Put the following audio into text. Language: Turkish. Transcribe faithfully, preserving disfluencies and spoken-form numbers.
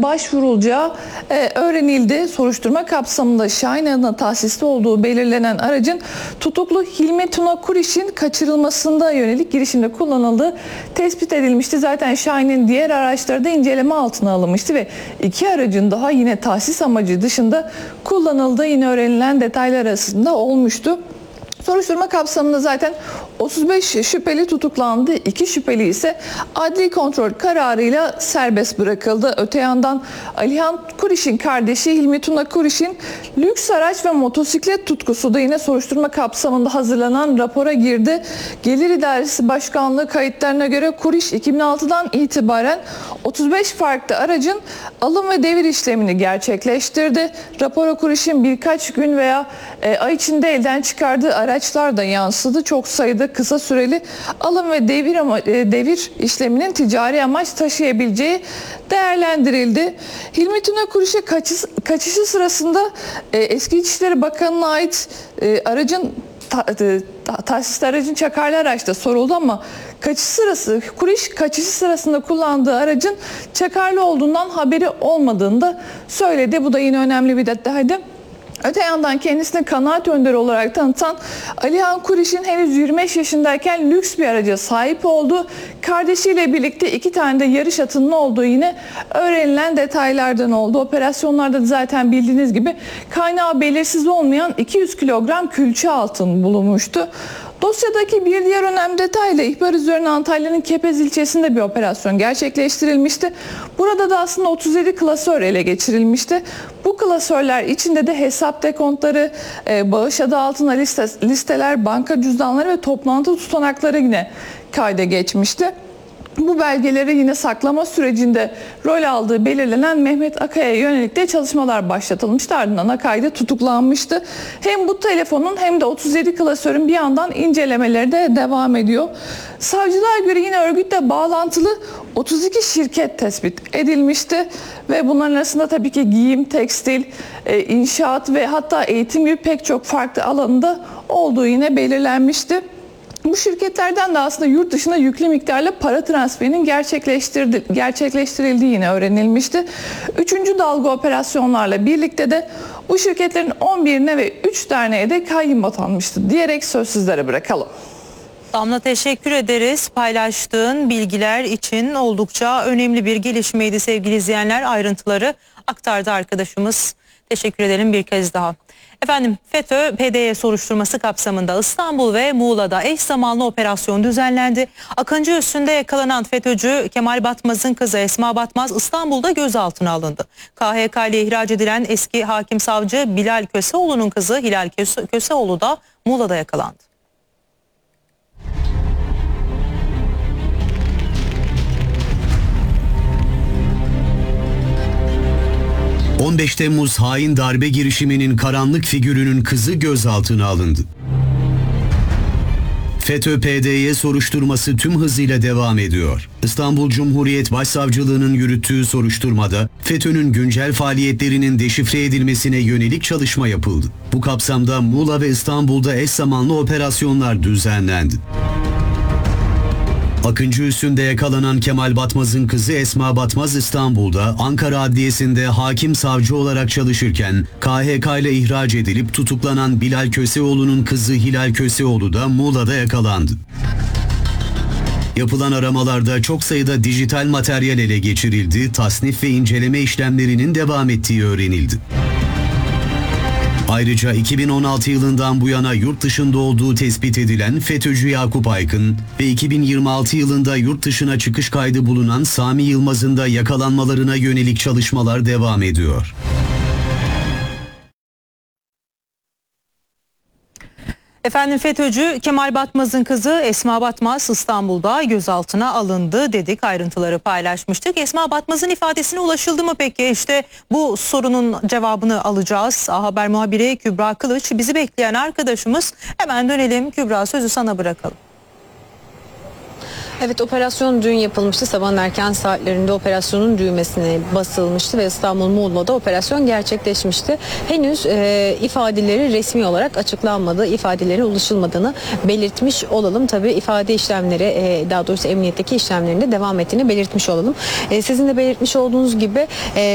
başvurulacağı e, öğrenildi. Soruşturma kapsamında Şahin adına tahsisli olduğu belirlenen aracın tutuklu Hilmi Tuna Kuriş'in kaçırılmasında yönelik girişimde kullanıldığı tespit edilmişti. Zaten Şahin'in diğer araçları da inceleme altına alınmıştı ve iki aracın daha yine tahsis amacı dışında kullanıldığı yine öğrenilen detaylar arasında olmuştu. Soruşturma kapsamında zaten otuz beş şüpheli tutuklandı. iki şüpheli ise adli kontrol kararıyla serbest bırakıldı. Öte yandan Alihan Kuriş'in kardeşi Hilmi Tuna Kuriş'in lüks araç ve motosiklet tutkusu da yine soruşturma kapsamında hazırlanan rapora girdi. Gelir İdaresi Başkanlığı kayıtlarına göre Kuriş iki bin altıdan itibaren otuz beş farklı aracın alım ve devir işlemini gerçekleştirdi. Rapora Kuriş'in birkaç gün veya e, ay içinde elden çıkardığı araçlar da yansıdı. Çok sayıda kısa süreli alım ve devir ama, e, devir işleminin ticari amaç taşıyabileceği değerlendirildi. Hilmi Tuna Kuriş'e kaçış, kaçışı sırasında e, eski İçişleri Bakanı'na ait e, aracın ta, e, tahsisli aracın çakarlı araçta soruldu ama kaçış sırası Kuriş kaçışı sırasında kullandığı aracın çakarlı olduğundan haberi olmadığını da söyledi. Bu da yine önemli bir detaydı. Öte yandan kendisini kanaat önderi olarak tanıtan Alihan Kuriş'in henüz yirmi beş yaşındayken lüks bir araca sahip olduğu, kardeşiyle birlikte iki tane de yarış atının olduğu yine öğrenilen detaylardan oldu. Operasyonlarda da zaten bildiğiniz gibi kaynağı belirsiz olmayan iki yüz kilogram külçe altın bulunmuştu. Dosyadaki bir diğer önemli detayla ihbar üzerine Antalya'nın Kepez ilçesinde bir operasyon gerçekleştirilmişti. Burada da aslında otuz yedi klasör ele geçirilmişti. Bu klasörler içinde de hesap dekontları, bağış adı altına liste, listeler, banka cüzdanları ve toplantı tutanakları yine kayda geçmişti. Bu belgeleri yine saklama sürecinde rol aldığı belirlenen Mehmet Akay'a yönelik de çalışmalar başlatılmıştı. Ardından Akay da tutuklanmıştı. Hem bu telefonun hem de otuz yedi klasörün bir yandan incelemeleri de devam ediyor. Savcılığa göre yine örgütle bağlantılı otuz iki şirket tespit edilmişti ve bunların arasında tabii ki giyim, tekstil, inşaat ve hatta eğitim gibi pek çok farklı alanında olduğu yine belirlenmişti. Bu şirketlerden de aslında yurt dışına yüklü miktarla para transferinin gerçekleştirildiği yine öğrenilmişti. Üçüncü dalga operasyonlarla birlikte de bu şirketlerin on birine ve üç taneye de kayyum atanmıştı diyerek söz sizlere bırakalım. Damla, teşekkür ederiz. Paylaştığın bilgiler için oldukça önemli bir gelişmeydi sevgili izleyenler. Ayrıntıları aktardı arkadaşımız. Teşekkür edelim bir kez daha. Efendim, FETÖ P D Y soruşturması kapsamında İstanbul ve Muğla'da eş zamanlı operasyon düzenlendi. Akıncı üstünde yakalanan FETÖ'cü Kemal Batmaz'ın kızı Esma Batmaz İstanbul'da gözaltına alındı. K H K ile ihraç edilen eski hakim savcı Bilal Köseoğlu'nun kızı Hilal Köse Köseoğlu da Muğla'da yakalandı. on beş Temmuz hain darbe girişiminin karanlık figürünün kızı gözaltına alındı. FETÖ P D Y soruşturması tüm hızıyla devam ediyor. İstanbul Cumhuriyet Başsavcılığı'nın yürüttüğü soruşturmada FETÖ'nün güncel faaliyetlerinin deşifre edilmesine yönelik çalışma yapıldı. Bu kapsamda Muğla ve İstanbul'da eş zamanlı operasyonlar düzenlendi. Akıncı üstünde yakalanan Kemal Batmaz'ın kızı Esma Batmaz İstanbul'da Ankara Adliyesi'nde hakim savcı olarak çalışırken K H K ile ihraç edilip tutuklanan Bilal Köseoğlu'nun kızı Hilal Köseoğlu da Muğla'da yakalandı. Yapılan aramalarda çok sayıda dijital materyal ele geçirildi, tasnif ve inceleme işlemlerinin devam ettiği öğrenildi. Ayrıca iki bin on altı yılından bu yana yurt dışında olduğu tespit edilen FETÖ'cü Yakup Aykın ve iki bin yirmi altı yılında yurt dışına çıkış kaydı bulunan Sami Yılmaz'ın da yakalanmalarına yönelik çalışmalar devam ediyor. Efendim, FETÖ'cü Kemal Batmaz'ın kızı Esma Batmaz İstanbul'da gözaltına alındı dedik, ayrıntıları paylaşmıştık. Esma Batmaz'ın ifadesine ulaşıldı mı peki? İşte bu sorunun cevabını alacağız. A Haber muhabiri Kübra Kılıç bizi bekleyen arkadaşımız. Hemen dönelim Kübra, sözü sana bırakalım. Evet, operasyon dün yapılmıştı. Sabahın erken saatlerinde operasyonun düğmesine basılmıştı ve İstanbul Muğla'da operasyon gerçekleşmişti. Henüz e, ifadeleri resmi olarak açıklanmadı. İfadelere ulaşılmadığını belirtmiş olalım. Tabii ifade işlemleri, e, daha doğrusu emniyetteki işlemlerinde devam ettiğini belirtmiş olalım. E, sizin de belirtmiş olduğunuz gibi e,